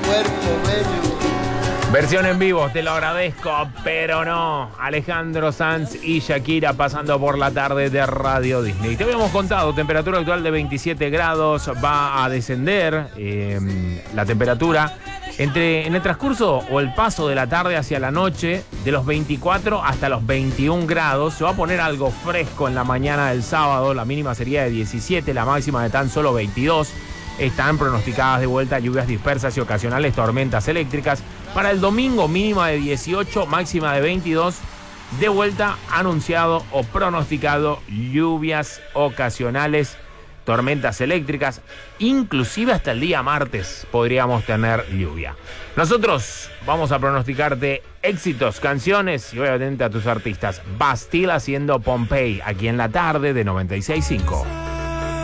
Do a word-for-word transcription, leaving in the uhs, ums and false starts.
cuerpo bello. Versión en vivo, te lo agradezco, pero no. Alejandro Sanz y Shakira pasando por la tarde de Radio Disney. Te habíamos contado, temperatura actual de veintisiete grados, va a descender eh, la temperatura entre en el transcurso o el paso de la tarde hacia la noche, de los veinticuatro hasta los veintiún grados. Se va a poner algo fresco en la mañana del sábado, la mínima sería de diecisiete, la máxima de tan solo veintidós. Están pronosticadas de vuelta lluvias dispersas y ocasionales tormentas eléctricas. Para el domingo, mínima de dieciocho, máxima de veintidós. De vuelta, anunciado o pronosticado lluvias ocasionales, tormentas eléctricas. Inclusive hasta el día martes podríamos tener lluvia. Nosotros vamos a pronosticarte éxitos, canciones y obviamente a tus artistas. Bastille haciendo Pompeii, aquí en la tarde de noventa y seis punto cinco.